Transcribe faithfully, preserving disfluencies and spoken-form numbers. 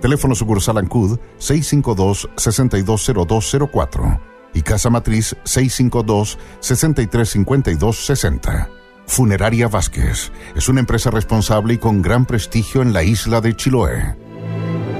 Teléfono sucursal Ancud seis cinco dos, seis dos cero dos cero cuatro y Casa Matriz seis cinco dos, seis tres cinco dos seis cero. Funeraria Vázquez es una empresa responsable y con gran prestigio en la isla de Chiloé.